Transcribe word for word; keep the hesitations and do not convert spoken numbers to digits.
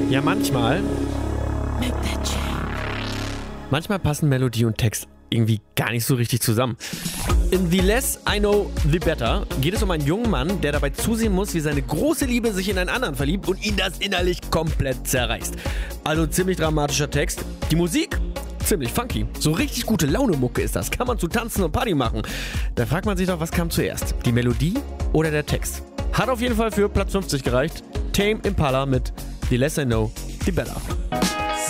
Ja, manchmal. Manchmal passen Melodie und Text irgendwie gar nicht so richtig zusammen. In The Less I Know, The Better geht es um einen jungen Mann, der dabei zusehen muss, wie seine große Liebe sich in einen anderen verliebt und ihn das innerlich komplett zerreißt. Also ziemlich dramatischer Text. Die Musik? Ziemlich funky. So richtig gute Laune-Mucke ist das. Kann man zu tanzen und Party machen. Da fragt man sich doch, was kam zuerst? Die Melodie oder der Text? Hat auf jeden Fall für Platz fünfzig gereicht. Tame Impala mit The Less I Know, The Better.